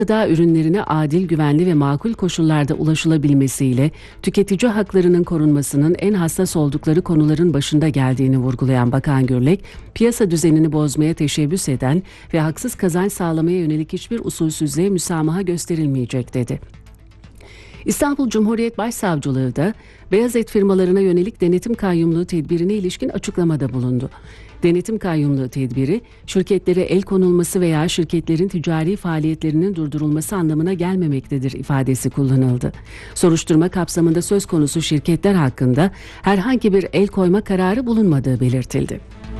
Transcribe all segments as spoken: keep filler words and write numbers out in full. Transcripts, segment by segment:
Gıda ürünlerine adil, güvenli ve makul koşullarda ulaşılabilmesiyle tüketici haklarının korunmasının en hassas oldukları konuların başında geldiğini vurgulayan Bakan Gürlek, piyasa düzenini bozmaya teşebbüs eden ve haksız kazanç sağlamaya yönelik hiçbir usulsüzlüğe müsamaha gösterilmeyecek dedi. İstanbul Cumhuriyet Başsavcılığı da beyaz et firmalarına yönelik denetim kayyumluğu tedbirine ilişkin açıklamada bulundu. Denetim kayyumluğu tedbiri, şirketlere el konulması veya şirketlerin ticari faaliyetlerinin durdurulması anlamına gelmemektedir ifadesi kullanıldı. Soruşturma kapsamında söz konusu şirketler hakkında herhangi bir el koyma kararı bulunmadığı belirtildi.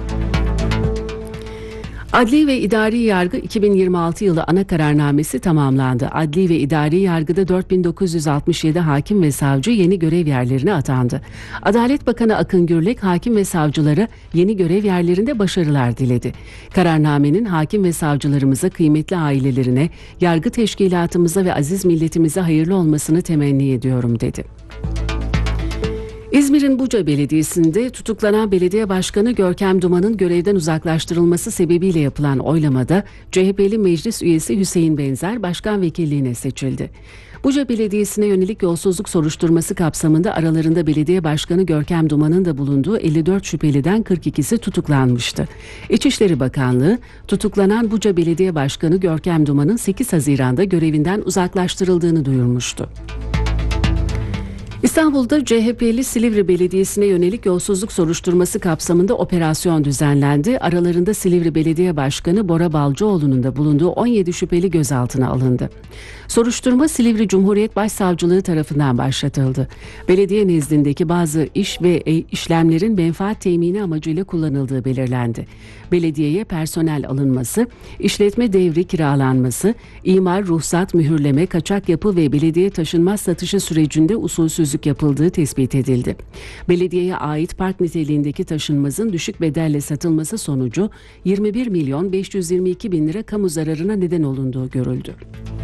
Adli ve İdari Yargı iki bin yirmi altı yılı ana kararnamesi tamamlandı. Adli ve İdari Yargı'da dört bin dokuz yüz altmış yedi hakim ve savcı yeni görev yerlerine atandı. Adalet Bakanı Akın Gürlek hakim ve savcılara yeni görev yerlerinde başarılar diledi. Kararnamenin hakim ve savcılarımıza, kıymetli ailelerine, yargı teşkilatımıza ve aziz milletimize hayırlı olmasını temenni ediyorum dedi. İzmir'in Buca Belediyesi'nde tutuklanan belediye başkanı Görkem Duman'ın görevden uzaklaştırılması sebebiyle yapılan oylamada C H P'li meclis üyesi Hüseyin Benzer başkan vekilliğine seçildi. Buca Belediyesi'ne yönelik yolsuzluk soruşturması kapsamında aralarında belediye başkanı Görkem Duman'ın da bulunduğu elli dört şüpheliden kırk ikisi tutuklanmıştı. İçişleri Bakanlığı tutuklanan Buca Belediye Başkanı Görkem Duman'ın sekiz Haziran'da görevinden uzaklaştırıldığını duyurmuştu. İstanbul'da C H P'li Silivri Belediyesi'ne yönelik yolsuzluk soruşturması kapsamında operasyon düzenlendi. Aralarında Silivri Belediye Başkanı Bora Balcıoğlu'nun da bulunduğu on yedi şüpheli gözaltına alındı. Soruşturma Silivri Cumhuriyet Başsavcılığı tarafından başlatıldı. Belediye nezdindeki bazı iş ve işlemlerin menfaat temini amacıyla kullanıldığı belirlendi. Belediyeye personel alınması, işletme devri kiralanması, imar, ruhsat, mühürleme, kaçak yapı ve belediye taşınmaz satışı sürecinde usulsüzlük yapıldığı tespit edildi. Belediyeye ait park niteliğindeki taşınmazın düşük bedelle satılması sonucu yirmi bir milyon beş yüz yirmi iki bin lira kamu zararına neden olunduğu görüldü.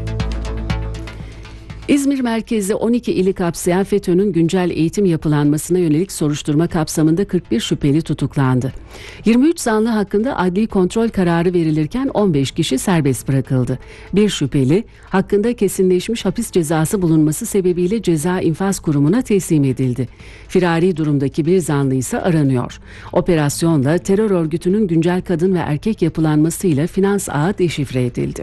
İzmir merkezli on iki ili kapsayan FETÖ'nün güncel eğitim yapılanmasına yönelik soruşturma kapsamında kırk bir şüpheli tutuklandı. yirmi üç zanlı hakkında adli kontrol kararı verilirken on beş kişi serbest bırakıldı. Bir şüpheli hakkında kesinleşmiş hapis cezası bulunması sebebiyle Ceza İnfaz Kurumu'na teslim edildi. Firari durumdaki bir zanlı ise aranıyor. Operasyonla terör örgütünün güncel kadın ve erkek yapılanmasıyla finans ağı deşifre edildi.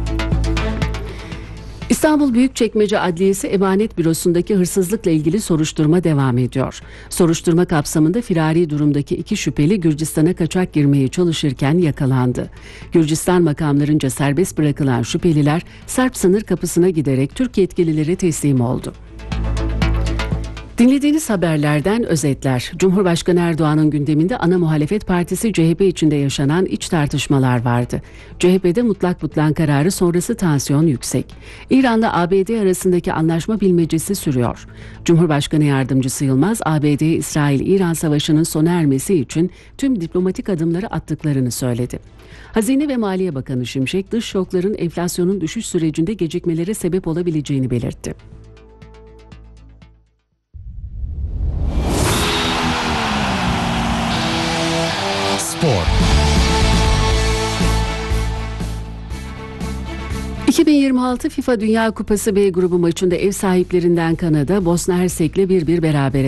İstanbul Büyükçekmece Adliyesi Emanet Bürosu'ndaki hırsızlıkla ilgili soruşturma devam ediyor. Soruşturma kapsamında firari durumdaki iki şüpheli Gürcistan'a kaçak girmeye çalışırken yakalandı. Gürcistan makamlarınca serbest bırakılan şüpheliler Sarp sınır kapısına giderek Türk yetkililere teslim oldu. Dinlediğiniz haberlerden özetler. Cumhurbaşkanı Erdoğan'ın gündeminde ana muhalefet partisi C H P içinde yaşanan iç tartışmalar vardı. C H P'de mutlak butlan kararı sonrası tansiyon yüksek. İran'la A B D arasındaki anlaşma bilmecesi sürüyor. Cumhurbaşkanı Yardımcısı Yılmaz, A B D'ye İsrail-İran savaşının sona ermesi için tüm diplomatik adımları attıklarını söyledi. Hazine ve Maliye Bakanı Şimşek, dış şokların enflasyonun düşüş sürecinde gecikmelere sebep olabileceğini belirtti. Spor. iki bin yirmi altı FIFA Dünya Kupası B grubu maçında ev sahiplerinden Kanada, Bosna Hersek'le bir bir berabere